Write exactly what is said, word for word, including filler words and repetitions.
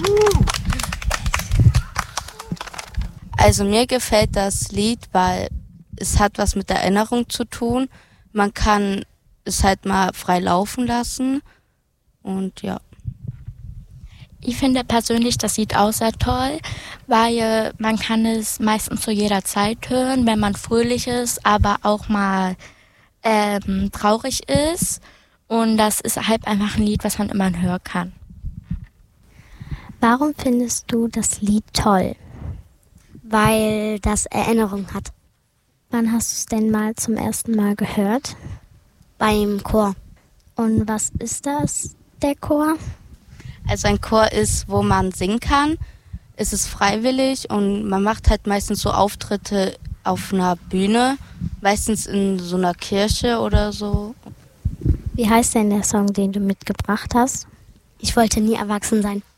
Also mir gefällt das Lied, weil es hat was mit Erinnerung zu tun. Man kann es halt mal frei laufen lassen und ja. Ich finde persönlich das Lied auch sehr toll, weil man kann es meistens zu jeder Zeit hören, wenn man fröhlich ist, aber auch mal ähm, traurig ist. Und das ist halt einfach ein Lied, was man immer hören kann. Warum findest du das Lied toll? Weil das Erinnerung hat. Wann hast du es denn mal zum ersten Mal gehört? Beim Chor. Und was ist das, der Chor? Also ein Chor ist, wo man singen kann. Es ist freiwillig und man macht halt meistens so Auftritte auf einer Bühne, meistens in so einer Kirche oder so. Wie heißt denn der Song, den du mitgebracht hast? Ich wollte nie erwachsen sein.